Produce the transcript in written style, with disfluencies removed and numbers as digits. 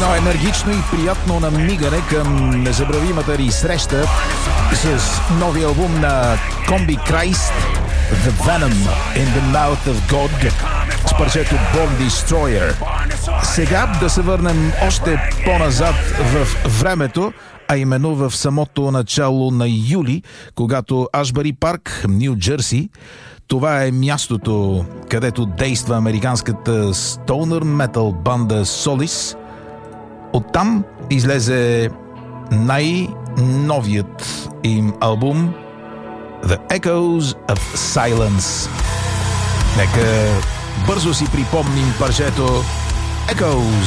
Едно енергично и приятно намигане към незабравимата ни среща с новия албум на Комби Крайст, The Venom in the Mouth of God, с парчето Born Destroyer. Сега да се върнем още по-назад в времето, а именно в самото начало на юли, когато Ашбъри Парк, Ню Джерси, това е мястото, където действа американската стоунър метал банда Солис. Оттам излезе най-новият им албум The Echoes of Silence. Нека бързо си припомним парчето Echoes